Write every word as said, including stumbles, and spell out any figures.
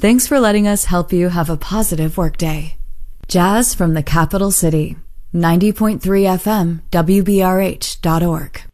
Thanks for letting us help you have a positive workday. Jazz from the Capital City, ninety point three F M, W B R H dot org.